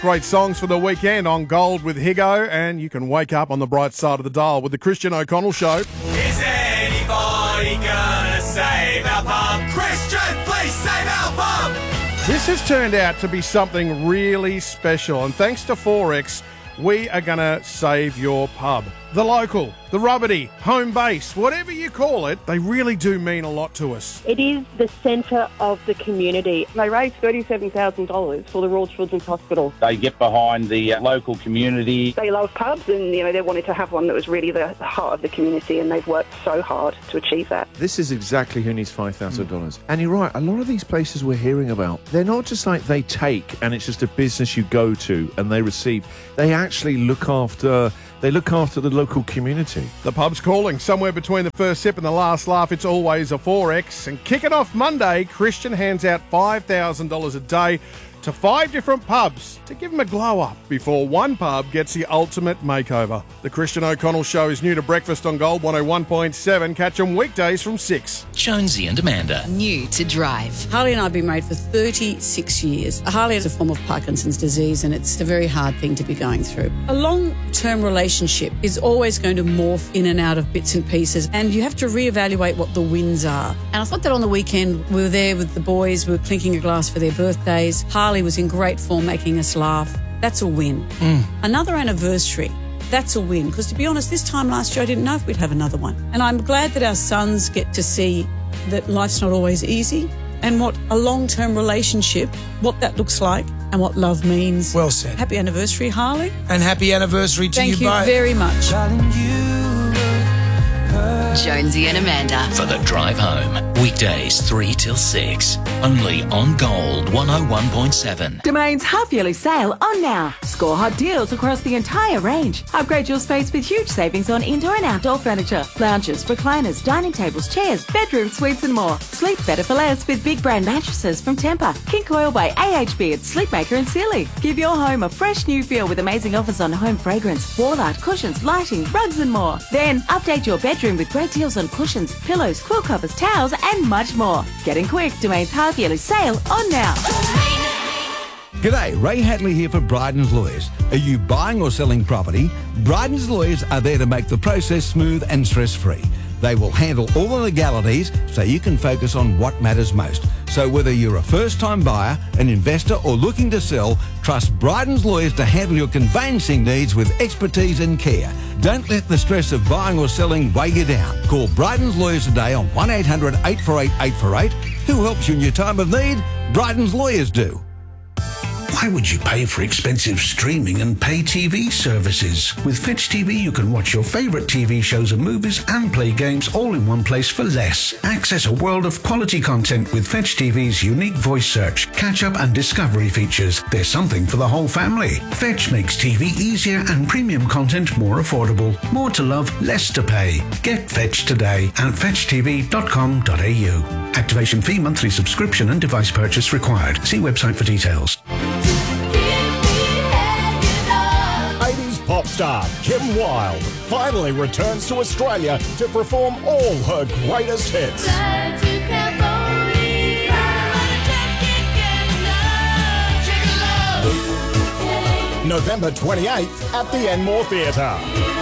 Great songs for the weekend on Gold with Higo, and you can wake up on the bright side of the dial with the Christian O'Connell Show. Is anybody gonna save our pub? Christian, please save our pub! This has turned out to be something really special, and thanks to Forex, we are going to save your pub. The local, the rubbity, home base, whatever you call it, they really do mean a lot to us. It is the centre of the community. They raised $37,000 for the Royal Children's Hospital. They get behind the local community. They love pubs and, they wanted to have one that was really the heart of the community, and they've worked so hard to achieve that. This is exactly who needs $5,000. And you're right, a lot of these places we're hearing about, they're not just like they take and it's just a business you go to and they receive. They actually look after the local community. The pub's calling. Somewhere between the first sip and the last laugh, it's always a Forex. And kicking off Monday, Christian hands out $5,000 a day to 5 different pubs to give them a glow up before one pub gets the ultimate makeover. The Christian O'Connell Show is new to breakfast on Gold 101.7. Catch them weekdays from 6. Jonesy and Amanda. New to drive. Harley and I have been married for 36 years. Harley is a form of Parkinson's disease, and it's a very hard thing to be going through. A long-term relationship is always going to morph in and out of bits and pieces, and you have to reevaluate what the wins are. And I thought that on the weekend we were there with the boys, we were clinking a glass for their birthdays. Harley was in great form, making us laugh. That's a win. Another anniversary, that's a win. Because to be honest, this time last year I didn't know if we'd have another one. And I'm glad that our sons get to see that life's not always easy and what a long-term relationship, what that looks like and what love means. Well said. Happy anniversary, Harley. And happy anniversary to you both. Thank you very much. Jonesy and Amanda. For the drive home. Weekdays 3 till 6. Only on Gold 101.7. Domain's half-yearly sale on now. Score hot deals across the entire range. Upgrade your space with huge savings on indoor and outdoor furniture, lounges, recliners, dining tables, chairs, bedroom suites and more. Sleep better for less with big brand mattresses from Tempur, King Coil by AHB at Sleepmaker and Sealy. Give your home a fresh new feel with amazing offers on home fragrance, wall art, cushions, lighting, rugs and more. Then update your bedroom with great deals on cushions, pillows, quilt covers, towels and much more. Getting quick, Domain's half-yearly sale on now. G'day, Ray Hatley here for Bryden's Lawyers. Are you buying or selling property? Bryden's Lawyers are there to make the process smooth and stress-free. They will handle all the legalities so you can focus on what matters most. So whether you're a first-time buyer, an investor or looking to sell, trust Bryden's Lawyers to handle your conveyancing needs with expertise and care. Don't let the stress of buying or selling weigh you down. Call Bryden's Lawyers today on 1-800-848-848. Who helps you in your time of need? Bryden's Lawyers do. Why would you pay for expensive streaming and pay TV services? With Fetch TV, you can watch your favourite TV shows and movies and play games all in one place for less. Access a world of quality content with Fetch TV's unique voice search, catch-up and discovery features. There's something for the whole family. Fetch makes TV easier and premium content more affordable. More to love, less to pay. Get Fetch today at fetchtv.com.au. Activation fee, monthly subscription and device purchase required. See website for details. 80s pop star Kim Wilde finally returns to Australia to perform all her greatest hits. November 28th at the Enmore Theatre.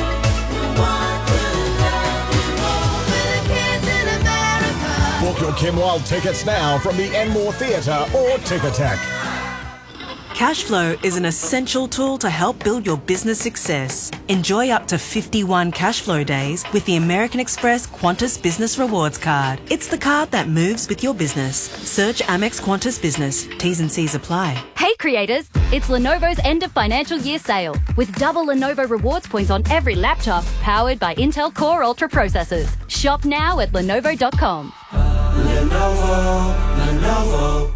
Book your Kim Wilde tickets now from the Enmore Theatre or Ticketek. Cashflow is an essential tool to help build your business success. Enjoy up to 51 Cashflow days with the American Express Qantas Business Rewards Card. It's the card that moves with your business. Search Amex Qantas Business. T's and C's apply. Hey creators, it's Lenovo's end of financial year sale with double Lenovo rewards points on every laptop powered by Intel Core Ultra processors. Shop now at Lenovo.com. Lenovo.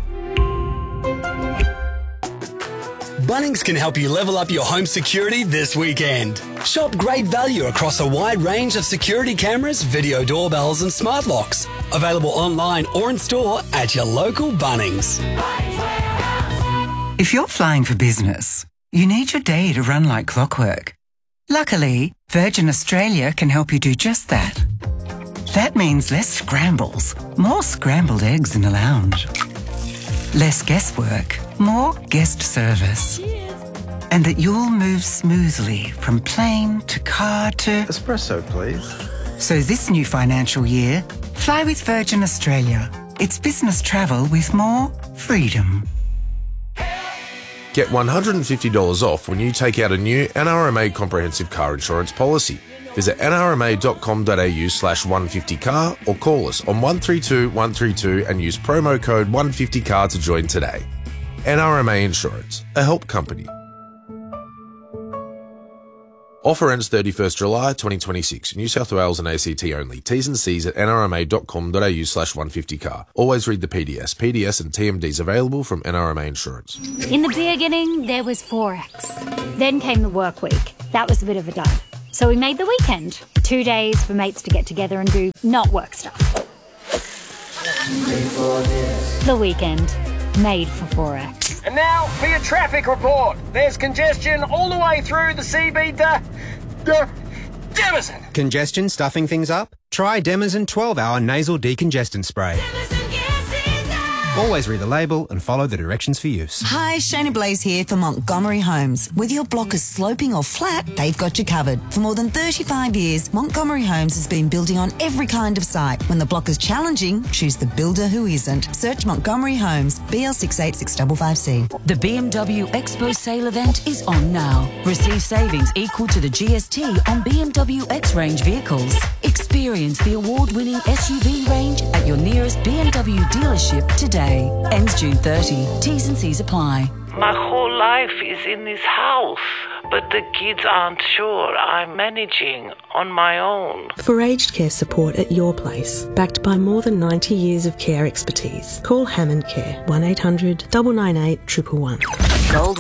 Bunnings can help you level up your home security this weekend. Shop great value across a wide range of security cameras, video doorbells and smart locks. Available online or in store at your local Bunnings. If you're flying for business, you need your day to run like clockwork. Luckily, Virgin Australia can help you do just that. That means less scrambles, more scrambled eggs in the lounge. Less guesswork, more guest service. and that you'll move smoothly from plane to car to... Espresso, please. So this new financial year, fly with Virgin Australia. It's business travel with more freedom. Get $150 off when you take out a new NRMA comprehensive car insurance policy. Visit nrma.com.au/150car or call us on 132 132 and use promo code 150car to join today. NRMA Insurance, a help company. Offer ends 31st July 2026. New South Wales and ACT only. T's and C's at nrma.com.au/150car. Always read the PDS. PDS and TMDs available from NRMA Insurance. In the beginning, there was Forex. Then came the work week. That was a bit of a dud. So we made the weekend. 2 days for mates to get together and do not work stuff. The weekend. Made for Forex. And now for your traffic report. There's congestion all the way through the CB Demazin. Congestion stuffing things up? Try Demazin 12-hour nasal decongestant spray. Always read the label and follow the directions for use. Hi, Shana Blaze here for Montgomery Homes. Whether your block is sloping or flat, they've got you covered. For more than 35 years, Montgomery Homes has been building on every kind of site. When the block is challenging, choose the builder who isn't. Search Montgomery Homes, BL686555C. The BMW Expo sale event is on now. Receive savings equal to the GST on BMW X-Range vehicles. Experience the award-winning SUV range at your nearest BMW dealership today. Ends June 30. T's and C's apply. My whole life is in this house, but the kids aren't sure I'm managing on my own. For aged care support at your place, backed by more than 90 years of care expertise, call Hammond Care 1800 998 111. Gold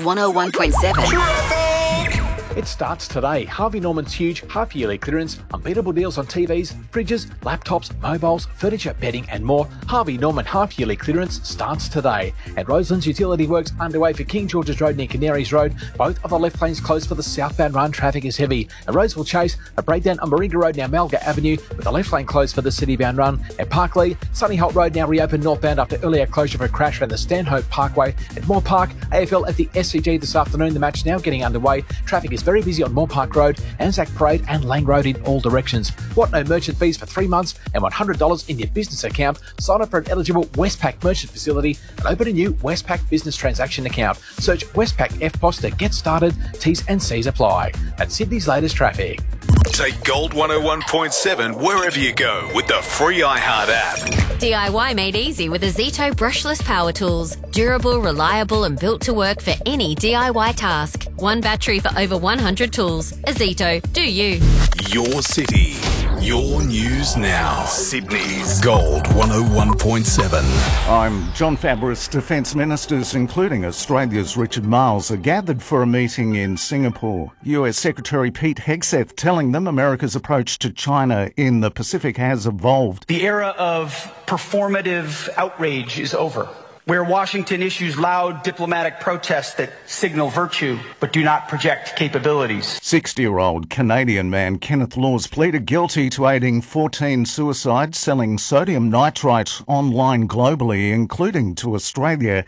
101.7. It starts today. Harvey Norman's huge half-yearly clearance, unbeatable deals on TVs, fridges, laptops, mobiles, furniture, bedding and more. Harvey Norman half-yearly clearance starts today. And Roselands Utility Works underway for King George's Road near Canaries Road. Both of the left lanes closed for the southbound run. Traffic is heavy. At Roseville Chase, a breakdown on Moringa Road near Malga Avenue with the left lane closed for the citybound run. At Parkley, Sunny Holt Road now reopened northbound after earlier closure for a crash around the Stanhope Parkway. At Moore Park, AFL at the SCG this afternoon. The match now getting underway. Traffic is very busy on Moore Park Road, Anzac Parade and Lang Road in all directions. Want no merchant fees for 3 months and $100 in your business account? Sign up for an eligible Westpac merchant facility and open a new Westpac business transaction account. Search Westpac FPOS to get started. T's and C's apply. That's Sydney's latest traffic. Take Gold 101.7 wherever you go with the free iHeart app. DIY made easy with Azito brushless power tools. Durable, reliable and built to work for any DIY task. One battery for over 100 tools. Azito, do you. Your city, your news now. Sydney's Gold 101.7. I'm John Fabris. Defence ministers, including Australia's Richard Marles, are gathered for a meeting in Singapore. US Secretary Pete Hegseth telling them America's approach to China in the Pacific has evolved. The era of performative outrage is over, where Washington issues loud diplomatic protests that signal virtue but do not project capabilities. 60-year-old Canadian man Kenneth Laws pleaded guilty to aiding 14 suicides, selling sodium nitrite online globally, including to Australia.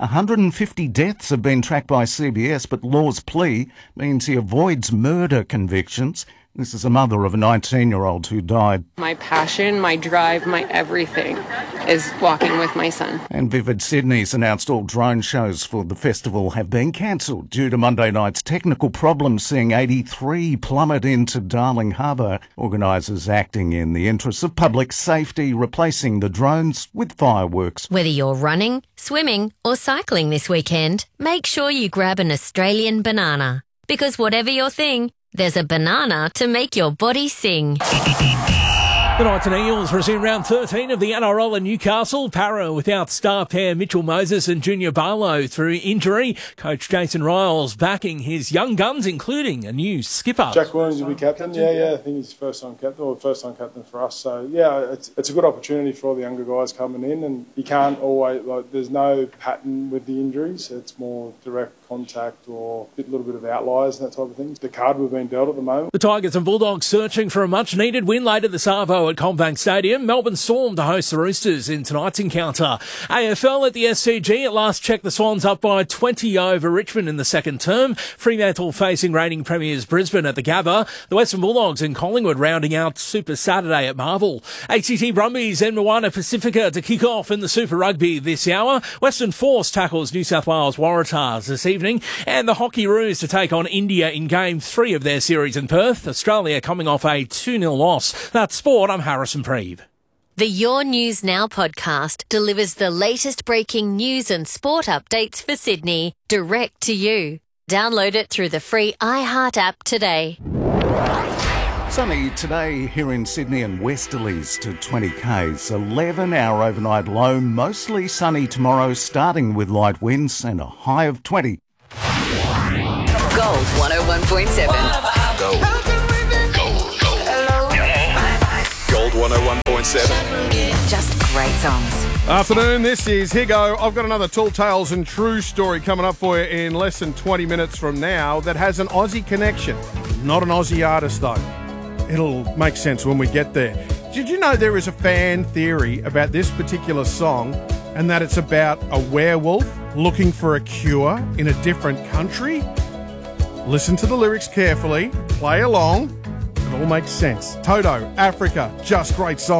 150 deaths have been tracked by CBS, but Laws' plea means he avoids murder convictions. This is a mother of a 19-year-old who died. My passion, my drive, my everything is walking with my son. And Vivid Sydney's announced all drone shows for the festival have been cancelled due to Monday night's technical problems, seeing 83 plummet into Darling Harbour. Organisers acting in the interests of public safety, replacing the drones with fireworks. Whether you're running, swimming or cycling this weekend, make sure you grab an Australian banana. Because whatever your thing, there's a banana to make your body sing. The Knights and Eels resume round 13 of the NRL in Newcastle. Para without star pair Mitchell Moses and Junior Barlow through injury. Coach Jason Riles backing his young guns, including a new skipper. Jack Williams will be captain. Yeah, I think he's first-time captain for us. So, yeah, it's a good opportunity for all the younger guys coming in, and you can't always, there's no pattern with the injuries. It's more direct contact or a little bit of outliers and that type of thing. The card we've been dealt at the moment. The Tigers and Bulldogs searching for a much-needed win later this arvo at CommBank Stadium. Melbourne Storm to host the Roosters in tonight's encounter. AFL at the SCG. At last check, the Swans up by 20 over Richmond in the second term. Fremantle facing reigning premiers Brisbane at the Gabba. The Western Bulldogs and Collingwood rounding out Super Saturday at Marvel. ACT Brumbies and Moana Pacifica to kick off in the Super Rugby this hour. Western Force tackles New South Wales Waratahs this evening. And the Hockey Roos to take on India in Game 3 of their series in Perth. Australia coming off a 2-0 loss. That's sport. I'm Harrison Preeve. The Your News Now podcast delivers the latest breaking news and sport updates for Sydney direct to you. Download it through the free iHeart app today. Sunny today here in Sydney and westerlies to 20 k's. 11-hour overnight low, mostly sunny tomorrow, starting with light winds and a high of 20. Gold 101.7. Gold 101.7. Just great songs. Afternoon, this is Higo. I've got another Tall Tales and True story coming up for you in less than 20 minutes from now that has an Aussie connection. Not an Aussie artist, though. It'll make sense when we get there. Did you know there is a fan theory about this particular song and that it's about a werewolf looking for a cure in a different country? Listen to the lyrics carefully, play along, it all makes sense. Toto, Africa, just great song.